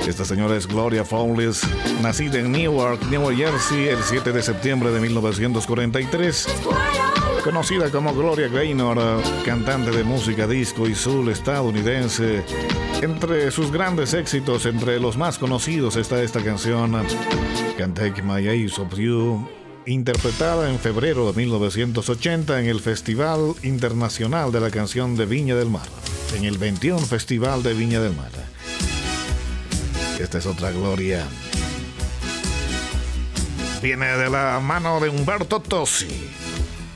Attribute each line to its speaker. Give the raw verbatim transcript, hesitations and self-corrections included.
Speaker 1: Esta señora es Gloria Fowles, nacida en Newark, New Jersey, el siete de septiembre de mil novecientos cuarenta y tres. Conocida como Gloria Gaynor, cantante de música disco y soul estadounidense. Entre sus grandes éxitos, entre los más conocidos, está esta canción, Can't Take My Eyes Off You, interpretada en febrero de mil novecientos ochenta en el Festival Internacional de la Canción de Viña del Mar, en el veintiuno Festival de Viña del Mar. Esta es otra Gloria. Viene de la mano de Humberto Tozzi.